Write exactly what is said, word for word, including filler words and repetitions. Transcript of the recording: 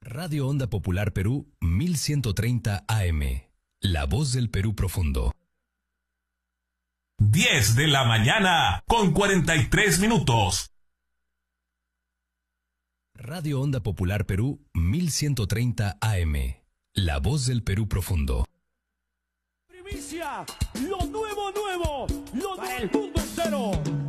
Radio Onda Popular Perú mil ciento treinta A M. La voz del Perú profundo. diez de la mañana con cuarenta y tres minutos. Radio Onda Popular Perú mil ciento treinta A M. La voz del Perú profundo. Primicia, lo nuevo nuevo, lo del mundo entero.